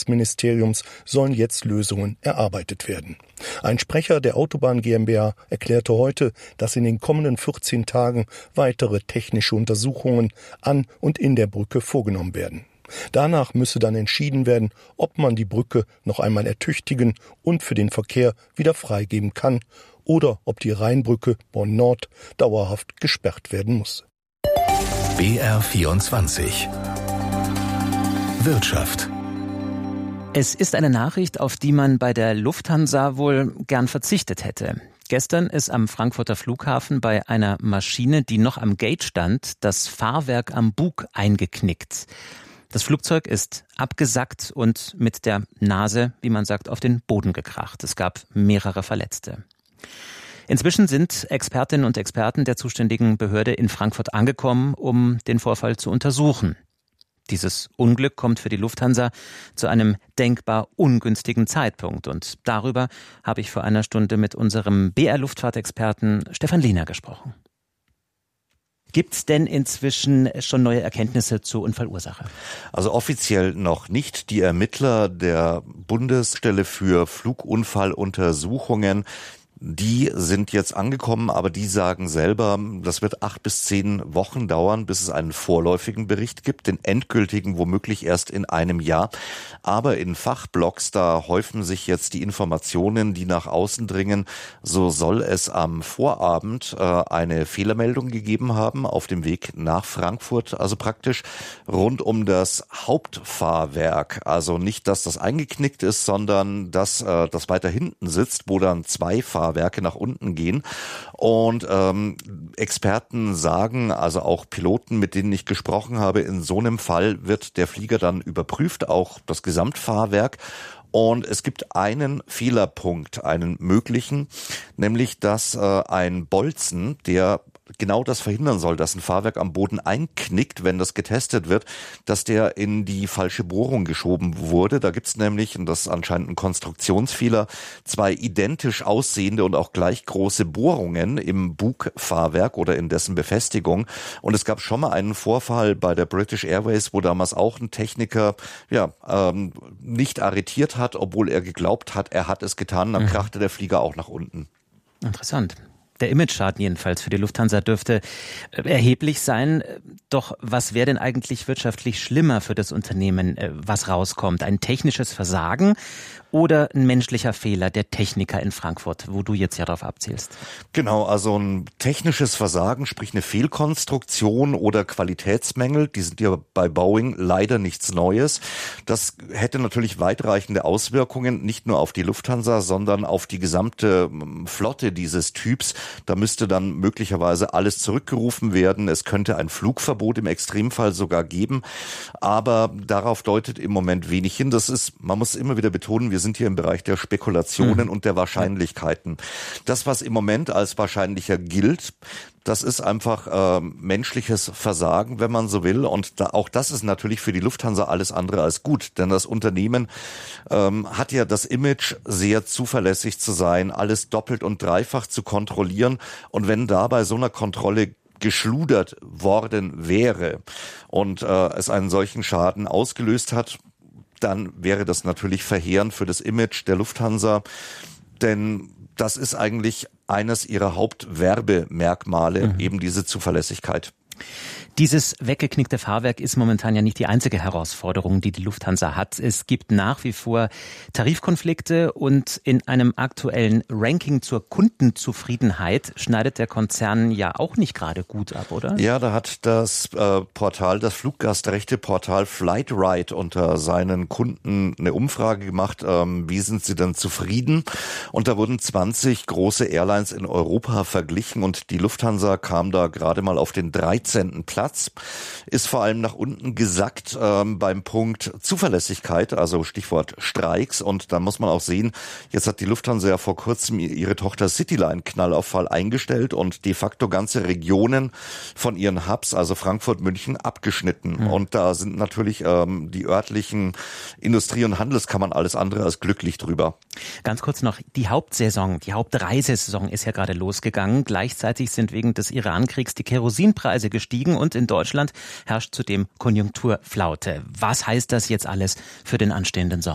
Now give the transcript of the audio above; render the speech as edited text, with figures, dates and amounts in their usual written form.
Verkehrsministeriums sollen jetzt Lösungen erarbeitet werden. Ein Sprecher der Autobahn GmbH erklärte heute, dass in den kommenden 14 Tagen weitere technische Untersuchungen an und in der Brücke vorgenommen werden. Danach müsse dann entschieden werden, ob man die Brücke noch einmal ertüchtigen und für den Verkehr wieder freigeben kann oder ob die Rheinbrücke Bonn-Nord dauerhaft gesperrt werden muss. BR24 Wirtschaft. Es ist eine Nachricht, auf die man bei der Lufthansa wohl gern verzichtet hätte. Gestern ist am Frankfurter Flughafen bei einer Maschine, die noch am Gate stand, das Fahrwerk am Bug eingeknickt. Das Flugzeug ist abgesackt und mit der Nase, wie man sagt, auf den Boden gekracht. Es gab mehrere Verletzte. Inzwischen sind Expertinnen und Experten der zuständigen Behörde in Frankfurt angekommen, um den Vorfall zu untersuchen. Dieses Unglück kommt für die Lufthansa zu einem denkbar ungünstigen Zeitpunkt. Und darüber habe ich vor einer Stunde mit unserem BR-Luftfahrtexperten Stefan Lehner gesprochen. Gibt es denn inzwischen schon neue Erkenntnisse zur Unfallursache? Also offiziell noch nicht. Die Ermittler der Bundesstelle für Flugunfalluntersuchungen, die sind jetzt angekommen, aber die sagen selber, das wird 8 bis 10 Wochen dauern, bis es einen vorläufigen Bericht gibt, den endgültigen womöglich erst in einem Jahr. Aber in Fachblogs, da häufen sich jetzt die Informationen, die nach außen dringen. So soll es am Vorabend eine Fehlermeldung gegeben haben auf dem Weg nach Frankfurt, also praktisch rund um das Hauptfahrwerk. Also nicht, dass das eingeknickt ist, sondern dass das weiter hinten sitzt, wo dann 2 Fahrwerke nach unten gehen. Und Experten sagen, also auch Piloten, mit denen ich gesprochen habe, in so einem Fall wird der Flieger dann überprüft, auch das Gesamtfahrwerk. Und es gibt einen Fehlerpunkt, einen möglichen, nämlich dass ein Bolzen, der genau das verhindern soll, dass ein Fahrwerk am Boden einknickt, wenn das getestet wird, dass der in die falsche Bohrung geschoben wurde. Da gibt's nämlich, und das ist anscheinend ein Konstruktionsfehler, 2 identisch aussehende und auch gleich große Bohrungen im Bugfahrwerk oder in dessen Befestigung. Und es gab schon mal einen Vorfall bei der British Airways, wo damals auch ein Techniker nicht arretiert hat, obwohl er geglaubt hat, er hat es getan. Dann krachte der Flieger auch nach unten. Interessant. Der Image-Schaden jedenfalls für die Lufthansa dürfte erheblich sein. Doch was wäre denn eigentlich wirtschaftlich schlimmer für das Unternehmen, was rauskommt? Ein technisches Versagen oder ein menschlicher Fehler der Techniker in Frankfurt, wo du jetzt ja darauf abzielst? Genau, also ein technisches Versagen, sprich eine Fehlkonstruktion oder Qualitätsmängel, die sind ja bei Boeing leider nichts Neues. Das hätte natürlich weitreichende Auswirkungen, nicht nur auf die Lufthansa, sondern auf die gesamte Flotte dieses Typs. Da müsste dann möglicherweise alles zurückgerufen werden. Es könnte ein Flugverbot im Extremfall sogar geben. Aber darauf deutet im Moment wenig hin. Man muss immer wieder betonen, wir sind hier im Bereich der Spekulationen und der Wahrscheinlichkeiten. Das, was im Moment als wahrscheinlicher gilt, das ist einfach menschliches Versagen, wenn man so will. Und auch das ist natürlich für die Lufthansa alles andere als gut. Denn das Unternehmen hat ja das Image, sehr zuverlässig zu sein, alles doppelt und dreifach zu kontrollieren. Und wenn da bei so einer Kontrolle geschludert worden wäre und es einen solchen Schaden ausgelöst hat, dann wäre das natürlich verheerend für das Image der Lufthansa. Denn das ist eigentlich eines ihrer Hauptwerbemerkmale, eben diese Zuverlässigkeit. Dieses weggeknickte Fahrwerk ist momentan ja nicht die einzige Herausforderung, die die Lufthansa hat. Es gibt nach wie vor Tarifkonflikte und in einem aktuellen Ranking zur Kundenzufriedenheit schneidet der Konzern ja auch nicht gerade gut ab, oder? Ja, da hat das Fluggastrechte-Portal Flightride unter seinen Kunden eine Umfrage gemacht, wie sind sie denn zufrieden? Und da wurden 20 große Airlines in Europa verglichen und die Lufthansa kam da gerade mal auf den 13. Platz. Ist vor allem nach unten gesackt beim Punkt Zuverlässigkeit, also Stichwort Streiks. Und da muss man auch sehen, jetzt hat die Lufthansa ja vor kurzem ihre Tochter Cityline Knallauffall eingestellt und de facto ganze Regionen von ihren Hubs, also Frankfurt, München, abgeschnitten. Und da sind natürlich die örtlichen Industrie- und Handelskammern alles andere als glücklich drüber. Ganz kurz noch, die Hauptreisesaison ist ja gerade losgegangen. Gleichzeitig sind wegen des Iran-Kriegs die Kerosinpreise gestiegen und in Deutschland herrscht zudem Konjunkturflaute. Was heißt das jetzt alles für den anstehenden Sommer?